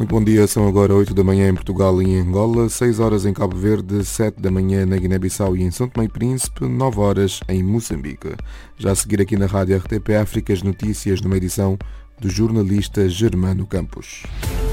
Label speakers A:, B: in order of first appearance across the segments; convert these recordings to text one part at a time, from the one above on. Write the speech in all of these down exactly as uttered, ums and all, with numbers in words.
A: Muito bom dia, são agora oito da manhã em Portugal e em Angola, seis horas em Cabo Verde, sete da manhã na Guiné-Bissau e em São Tomé e Príncipe, nove horas em Moçambique. Já a seguir aqui na Rádio R T P África as notícias numa edição do jornalista Germano Campos.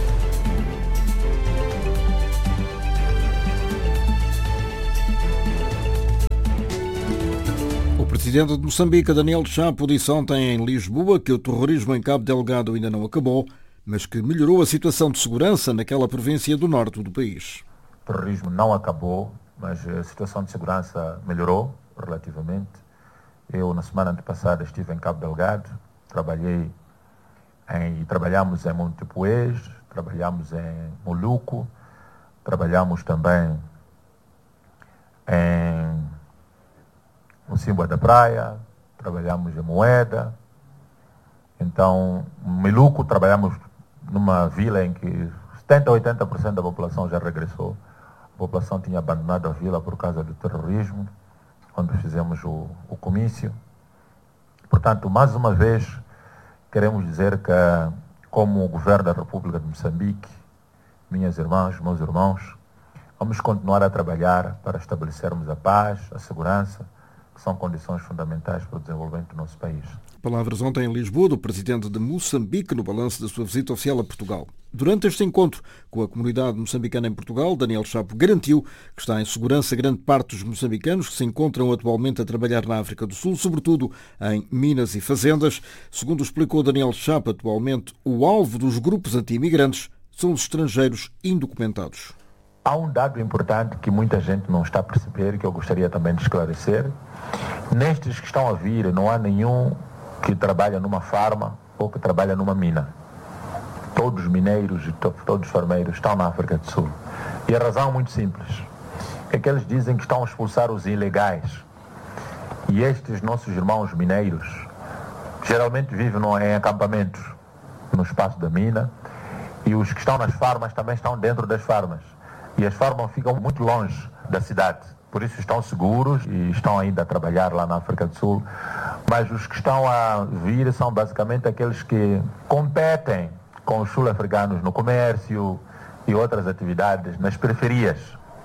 B: O presidente de Moçambique, Daniel Chapo, disse ontem em Lisboa que o terrorismo em Cabo Delgado ainda não acabou, mas que melhorou a situação de segurança naquela província do norte do país.
C: O terrorismo não acabou, mas a situação de segurança melhorou relativamente. Eu, na semana antepassada, estive em Cabo Delgado, trabalhei em, trabalhamos em Montepuez, trabalhamos em Moluco, trabalhamos também em Mocimboa da Praia, trabalhamos em Moeda. Então, em Moluco, trabalhamos numa vila em que setenta a oitenta por cento da população já regressou. A população tinha abandonado a vila por causa do terrorismo, onde fizemos o, o comício. Portanto, mais uma vez, queremos dizer que, como o governo da República de Moçambique, minhas irmãs, meus irmãos, vamos continuar a trabalhar para estabelecermos a paz, a segurança, que são condições fundamentais para o desenvolvimento do nosso país.
B: Palavras ontem em Lisboa do presidente de Moçambique no balanço da sua visita oficial a Portugal. Durante este encontro com a comunidade moçambicana em Portugal, Daniel Chapo garantiu que está em segurança grande parte dos moçambicanos que se encontram atualmente a trabalhar na África do Sul, sobretudo em minas e fazendas. Segundo explicou Daniel Chapo, atualmente o alvo dos grupos anti-imigrantes são os estrangeiros indocumentados.
C: Há um dado importante que muita gente não está a perceber e que eu gostaria também de esclarecer. Nestes que estão a vir, não há nenhum que trabalha numa farma ou que trabalha numa mina. Todos os mineiros e to- todos os farmeiros estão na África do Sul. E a razão é muito simples. É que eles dizem que estão a expulsar os ilegais. E estes nossos irmãos mineiros geralmente vivem no, em acampamentos no espaço da mina. E os que estão nas farmas também estão dentro das farmas. E as farmas ficam muito longe da cidade. Por isso estão seguros e estão ainda a trabalhar lá na África do Sul. Mas os que estão a vir são basicamente aqueles que competem com os sul-africanos no comércio e outras atividades nas periferias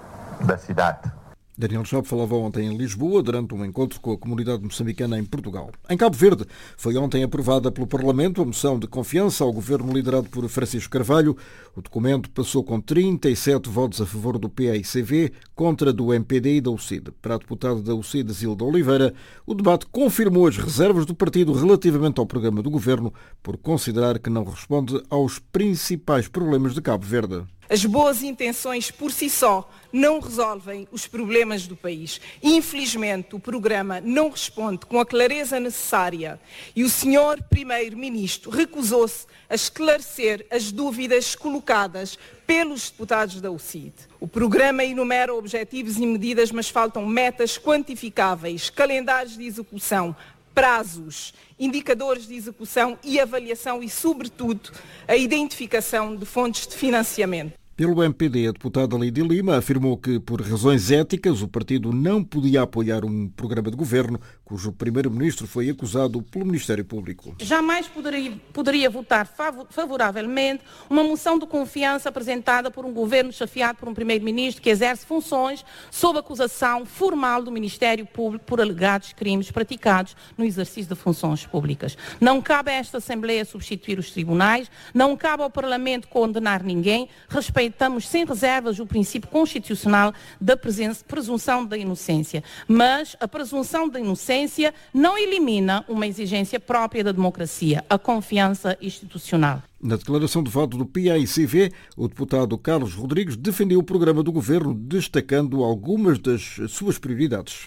C: da cidade.
B: Daniel Chapo falava ontem em Lisboa durante um encontro com a comunidade moçambicana em Portugal. Em Cabo Verde, foi ontem aprovada pelo Parlamento a moção de confiança ao governo liderado por Francisco Carvalho. O documento passou com trinta e sete votos a favor do P A I C V, contra do M P D e da U C I D. Para a deputada da U C I D, Zilda Oliveira, o debate confirmou as reservas do partido relativamente ao programa do governo, por considerar que não responde aos principais problemas de Cabo Verde.
D: As boas intenções por si só não resolvem os problemas do país. Infelizmente, o programa não responde com a clareza necessária e o senhor Primeiro-Ministro recusou-se a esclarecer as dúvidas colocadas pelos deputados da U C I D. O programa enumera objetivos e medidas, mas faltam metas quantificáveis, calendários de execução, prazos, indicadores de execução e avaliação e, sobretudo, a identificação de fontes de financiamento.
B: Pelo M P D, a deputada Lídia Lima afirmou que, por razões éticas, o partido não podia apoiar um programa de governo cujo primeiro-ministro foi acusado pelo Ministério Público.
E: Jamais poderia, poderia votar favoravelmente uma moção de confiança apresentada por um governo chefiado por um primeiro-ministro que exerce funções sob acusação formal do Ministério Público por alegados crimes praticados no exercício de funções públicas. Não cabe a esta Assembleia substituir os tribunais, não cabe ao Parlamento condenar ninguém, respeitamos sem reservas o princípio constitucional da presunção da inocência, mas a presunção da inocência não elimina uma exigência própria da democracia, a confiança institucional.
B: Na declaração de voto do P A I C V, o deputado Carlos Rodrigues defendeu o programa do governo, destacando algumas das suas prioridades.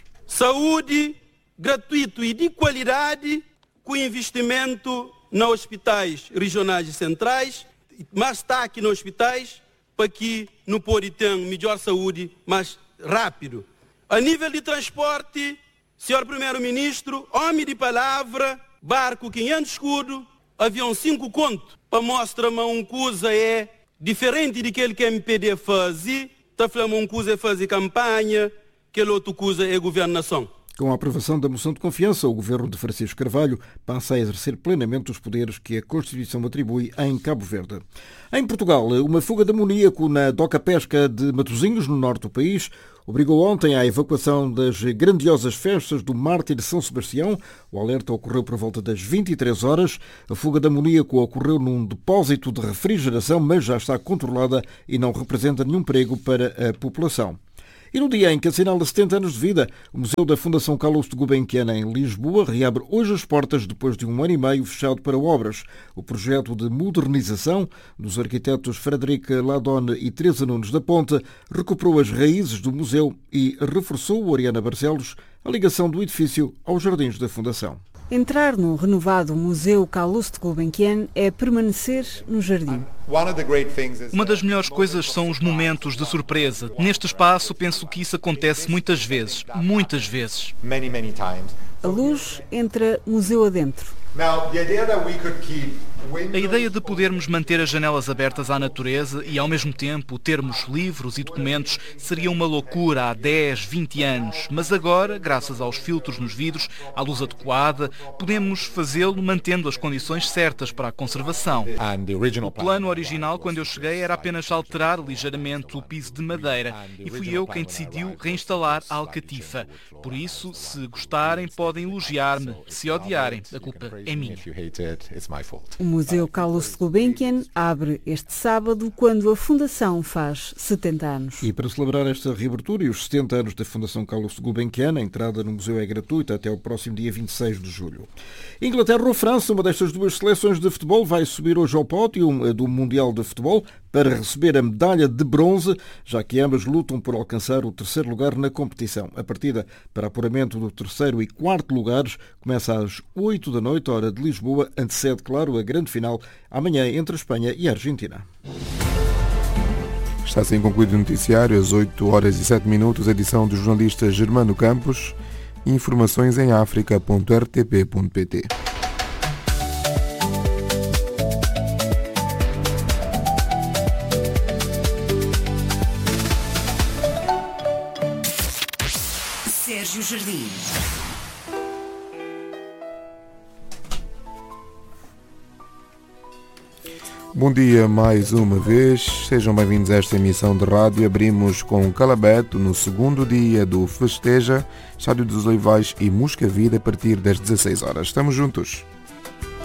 F: Saúde gratuito e de qualidade, com investimento nos hospitais regionais e centrais, mais destaque nos hospitais, para que não pode ter melhor saúde mais rápido. A nível de transporte, senhor Primeiro-Ministro, homem de palavra, barco quinhentos escudo, avião cinco conto, para mostrar que uma coisa é diferente daquele que a M P D faz, está falando uma coisa é fazer campanha, que outra coisa é governação.
B: Com a aprovação da moção de confiança, o governo de Francisco Carvalho passa a exercer plenamente os poderes que a Constituição atribui em Cabo Verde. Em Portugal, uma fuga de amoníaco na doca pesca de Matosinhos, no norte do país, obrigou ontem à evacuação das grandiosas festas do Mártir de São Sebastião. O alerta ocorreu por volta das vinte e três horas. A fuga de amoníaco ocorreu num depósito de refrigeração, mas já está controlada e não representa nenhum perigo para a população. E no dia em que assinala setenta anos de vida, o Museu da Fundação Calouste Gulbenkian em Lisboa reabre hoje as portas depois de um ano e meio fechado para obras. O projeto de modernização dos arquitetos Frederic Ladone e Teresa Nunes da Ponte recuperou as raízes do museu e reforçou, Oriana Barcelos, a ligação do edifício aos jardins da Fundação.
G: Entrar no renovado Museu Calouste Gulbenkian é permanecer no jardim.
H: Uma das melhores coisas são os momentos de surpresa. Neste espaço, penso que isso acontece muitas vezes, muitas vezes.
G: A luz entra museu adentro.
H: A ideia de podermos manter as janelas abertas à natureza e, ao mesmo tempo, termos livros e documentos seria uma loucura há dez, vinte anos. Mas agora, graças aos filtros nos vidros, à luz adequada, podemos fazê-lo mantendo as condições certas para a conservação. O plano original, quando eu cheguei, era apenas alterar ligeiramente o piso de madeira e fui eu quem decidiu reinstalar a alcatifa. Por isso, se gostarem, podem elogiar-me. Se odiarem, a culpa é minha.
G: O Museu Calouste Gulbenkian abre este sábado, quando a Fundação faz setenta anos.
B: E para celebrar esta reabertura e os setenta anos da Fundação Calouste Gulbenkian, a entrada no museu é gratuita até ao próximo dia vinte e seis de julho. Inglaterra ou França, uma destas duas seleções de futebol, vai subir hoje ao pódio do Mundial de Futebol para receber a medalha de bronze, já que ambas lutam por alcançar o terceiro lugar na competição. A partida para apuramento do terceiro e quarto lugares começa às oito da noite, hora de Lisboa, antecede, claro, a grande final amanhã entre a Espanha e a Argentina.
A: Está assim concluído o noticiário, às oito horas e sete minutos, edição do jornalista Germano Campos. Informações em africa ponto r t p ponto p t.
I: Sérgio Jardim.
A: Bom dia mais uma vez, sejam bem-vindos a esta emissão de rádio. Abrimos com Calabeto no segundo dia do Festeja, Estádio dos Olivais e Música Vida a partir das dezasseis horas. Estamos juntos.